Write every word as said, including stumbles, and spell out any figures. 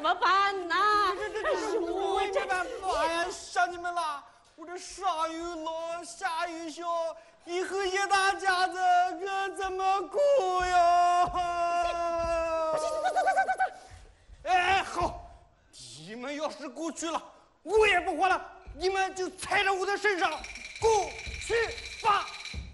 怎么办呢？ 这这这这我没办法呀，想你们了。我这上雨落，下雨小，以后一大家子可怎么过呀？ 走走走走走走。 哎，好，你们要是过去了，我也不活了，你们就踩着我的身上过去吧。